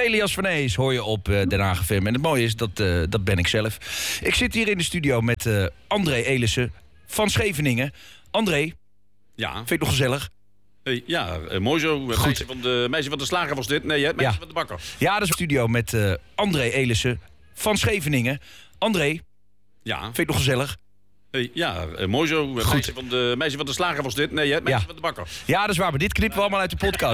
Elias van Ees hoor je op Den Haag FM. En het mooie is, dat ben ik zelf. Ik zit hier in de studio met André Elissen van Scheveningen. André, Ja. vind je het nog gezellig? Mooi zo. Meisje van de slager was dit. Nee, meisje van de bakker. Ja, dat is een studio met André Elissen van Scheveningen. André, Ja. vind je het nog gezellig? Mooi zo. Meisje van de slager was dit. Nee, meisje van de bakker. Ja, dat is waar, maar dit knippen we allemaal uit de podcast.